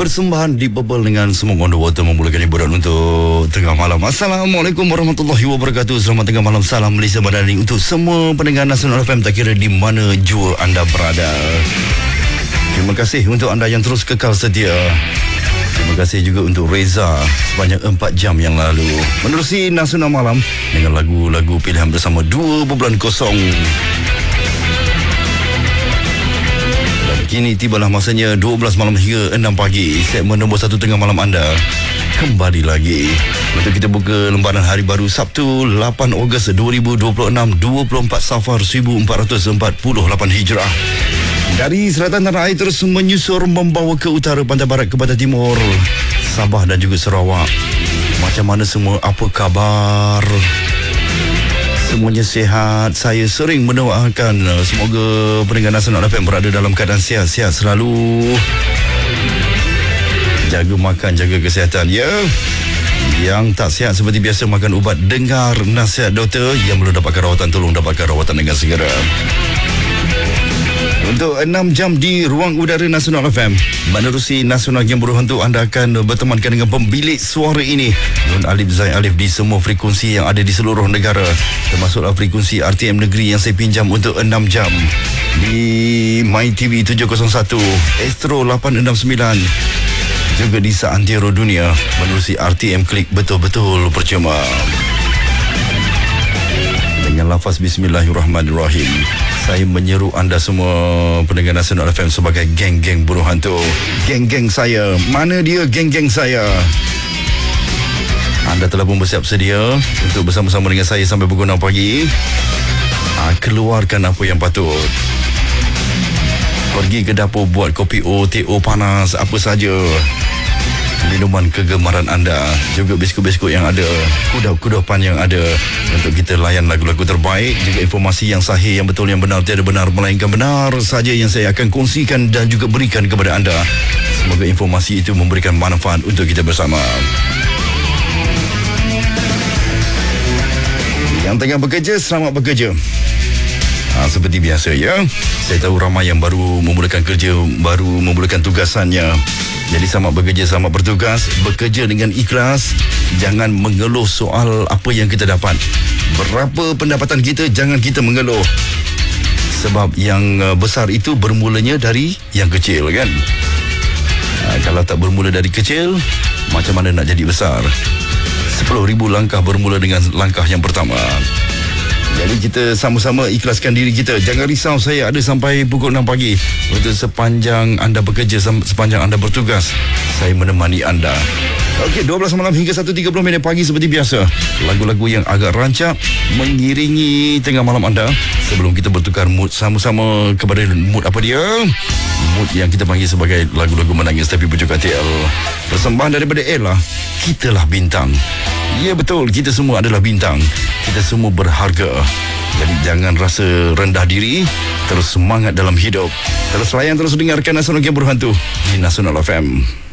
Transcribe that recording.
Persembahan di Bubble dengan Smoke on the Water memulakan hiburan untuk tengah malam. Assalamualaikum warahmatullahi wabarakatuh. Selamat tengah malam, salam Malaysia Madani untuk semua pendengar Nasional FM, tak kira di mana jua anda berada. Terima kasih untuk anda yang terus kekal setia. Terima kasih juga untuk Reza sebanyak 4 jam yang lalu menerusi Nasional Malam dengan lagu-lagu pilihan bersama 2.0. Kini tibalah masanya 12 malam hingga 6 pagi. Segmen nombor 1 tengah malam anda kembali lagi untuk kita buka lembaran hari baru Sabtu 8 Ogos 2026, 24 Safar 1448 Hijrah. Dari selatan tanah air terus menyusur membawa ke utara, pantai barat ke pantai timur, Sabah dan juga Sarawak. Macam mana semua? Apa khabar? Semuanya sihat. Saya sering mendoakan semoga pendengar Nasional FM berada dalam keadaan sihat-sihat selalu. Jaga makan, jaga kesihatan ya. Yang tak sihat seperti biasa makan ubat, dengar nasihat doktor. Yang belum dapatkan rawatan, tolong dapatkan rawatan dengan segera. Untuk 6 jam di ruang udara Nasional FM menerusi Nasional Game Berhantu, anda akan bertemankan dengan pembilik suara ini Nun Alif Zain Alif di semua frekuensi yang ada di seluruh negara, termasuklah frekuensi RTM Negeri yang saya pinjam untuk 6 jam di MyTV 701, Astro 869, juga di seantero dunia menerusi RTM Klik. Betul-betul percuma. Dengan lafaz Bismillahirrahmanirrahim, saya menyeru anda semua pendengar Nasional FM sebagai geng-geng buruh hantu. Geng-geng saya, mana dia geng-geng saya? Anda telah pun bersiap sedia untuk bersama-sama dengan saya sampai pukul 6 pagi. Keluarkan apa yang patut. Pergi ke dapur buat kopi O, teh O panas, apa saja. Minuman kegemaran anda, juga biskut-biskut yang ada, kudapan yang ada, untuk kita layan lagu-lagu terbaik, juga informasi yang sahih, yang betul, yang benar, tiada benar melainkan benar saja yang saya akan kongsikan dan juga berikan kepada anda. Semoga informasi itu memberikan manfaat untuk kita bersama. Yang tengah bekerja, selamat bekerja. Seperti biasa ya, saya tahu ramai yang baru memulakan kerja, baru memulakan tugasannya. Jadi selamat bekerja, selamat bertugas. Bekerja dengan ikhlas. Jangan mengeluh soal apa yang kita dapat. Berapa pendapatan kita, jangan kita mengeluh. Sebab yang besar itu bermulanya dari yang kecil kan. Kalau tak bermula dari kecil, macam mana nak jadi besar? 10,000 langkah bermula dengan langkah yang pertama. Jadi kita sama-sama ikhlaskan diri kita. Jangan risau, saya ada sampai pukul 6 pagi. Untuk sepanjang anda bekerja, sepanjang anda bertugas, saya menemani anda. Okey, 12 malam hingga 1.30 pagi seperti biasa. Lagu-lagu yang agak rancak mengiringi tengah malam anda. Sebelum kita bertukar mood sama-sama kepada mood apa dia? Mood yang kita panggil sebagai lagu-lagu menangis tapi berjuk KTL. Persembahan daripada Ella, Kitalah Bintang. Ya betul, kita semua adalah bintang. Kita semua berharga. Jadi jangan rasa rendah diri. Terus semangat dalam hidup. Terus layan, terus dengarkan Nasional Game Berhantu di Nasional FM.